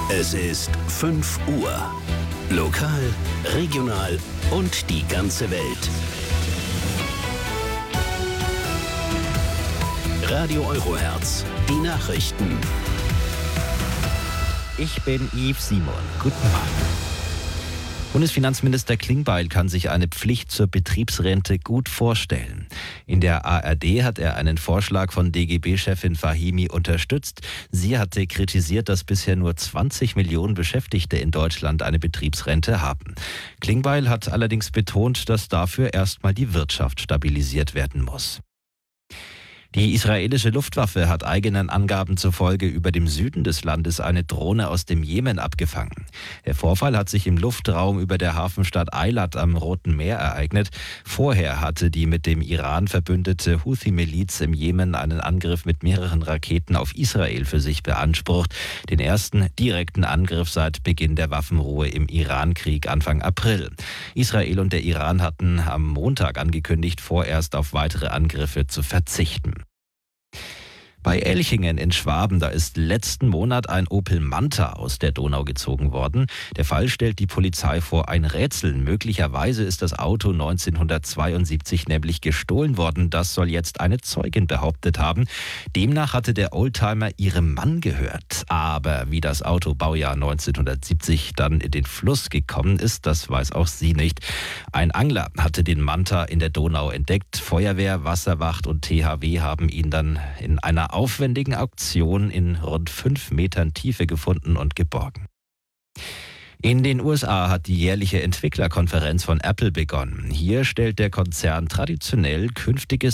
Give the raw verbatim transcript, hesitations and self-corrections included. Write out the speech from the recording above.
Es ist fünf Uhr. Lokal, regional und die ganze Welt. Radio Eurohertz, die Nachrichten. Ich bin Yves Simon. Guten Morgen. Bundesfinanzminister Klingbeil kann sich eine Pflicht zur Betriebsrente gut vorstellen. In der A R D hat er einen Vorschlag von D G B-Chefin Fahimi unterstützt. Sie hatte kritisiert, dass bisher nur zwanzig Millionen Beschäftigte in Deutschland eine Betriebsrente haben. Klingbeil hat allerdings betont, dass dafür erstmal die Wirtschaft stabilisiert werden muss. Die israelische Luftwaffe hat eigenen Angaben zufolge über dem Süden des Landes eine Drohne aus dem Jemen abgefangen. Der Vorfall hat sich im Luftraum über der Hafenstadt Eilat am Roten Meer ereignet. Vorher hatte die mit dem Iran verbündete Houthi-Miliz im Jemen einen Angriff mit mehreren Raketen auf Israel für sich beansprucht. Den ersten direkten Angriff seit Beginn der Waffenruhe im Iran-Krieg Anfang April. Israel und der Iran hatten am Montag angekündigt, vorerst auf weitere Angriffe zu verzichten. Bei Elchingen in Schwaben, da ist letzten Monat ein Opel Manta aus der Donau gezogen worden. Der Fall stellt die Polizei vor ein Rätsel. Möglicherweise ist das Auto neunzehnhundertzweiundsiebzig nämlich gestohlen worden. Das soll jetzt eine Zeugin behauptet haben. Demnach hatte der Oldtimer ihrem Mann gehört. Aber wie das Auto Baujahr neunzehnhundertsiebzig dann in den Fluss gekommen ist, das weiß auch sie nicht. Ein Angler hatte den Manta in der Donau entdeckt. Feuerwehr, Wasserwacht und T H W haben ihn dann in einer aufwendigen Auktion in rund fünf Metern Tiefe gefunden und geborgen. In den U S A hat die jährliche Entwicklerkonferenz von Apple begonnen. Hier stellt der Konzern traditionell künftige